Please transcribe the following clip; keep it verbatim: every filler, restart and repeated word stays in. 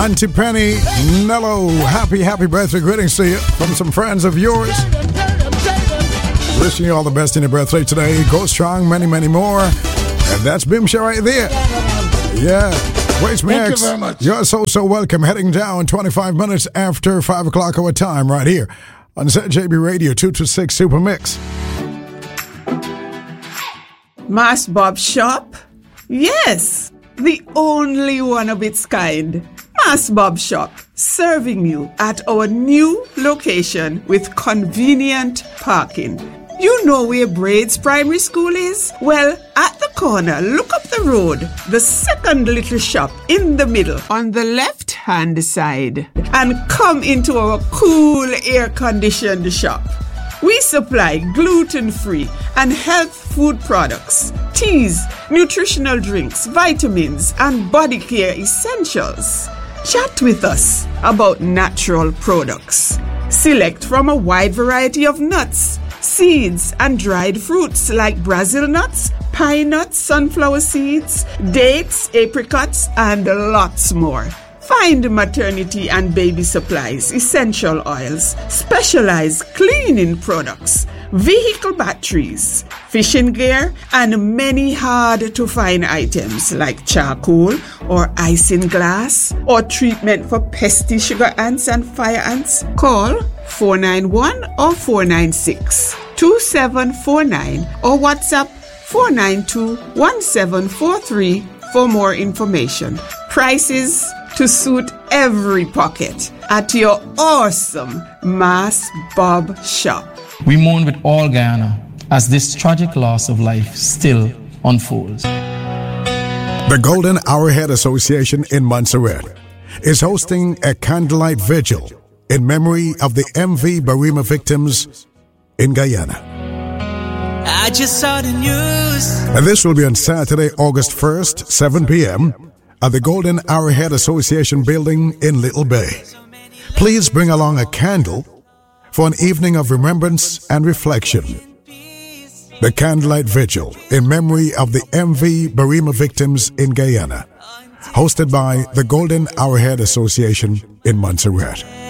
Auntie Penny, Nello, happy, happy birthday greetings to you from some friends of yours. Wishing you all the best in your birthday today. Go strong, many, many more. And that's Bimsha right there. Yeah. Wait, Max, you very much. You're so, so welcome. Heading down twenty-five minutes after five o'clock our time right here on Z J B Radio two two six Super Mix. Mas Bob Shop? Yes, the only one of its kind. Mas Bob Shop, serving you at our new location with convenient parking. You know where Braids Primary School is? Well, at the corner, look up the road. The second little shop in the middle on the left-hand side. And come into our cool air-conditioned shop. We supply gluten-free and health food products, teas, nutritional drinks, vitamins, and body care essentials. Chat with us about natural products. Select from a wide variety of nuts, seeds, and dried fruits like Brazil nuts, pine nuts, sunflower seeds, dates, apricots, and lots more. Find maternity and baby supplies, essential oils, specialized cleaning products, vehicle batteries, fishing gear, and many hard-to-find items like charcoal or isinglass or treatment for pesky sugar ants and fire ants. Call four nine one or four nine six, two seven four nine or WhatsApp four nine two, one seven four three for more information. Prices to suit every pocket at your awesome Mas Bob Shop. We mourn with all Guyana as this tragic loss of life still unfolds. The Golden Arrowhead Association in Montserrat is hosting a candlelight vigil in memory of the M V Barima victims in Guyana. I just saw the news. And this will be on Saturday, August first, seven p.m. at the Golden Arrowhead Association building in Little Bay. Please bring along a candle for an evening of remembrance and reflection. The Candlelight Vigil in memory of the M V Barima victims in Guyana, hosted by the Golden Arrowhead Association in Montserrat.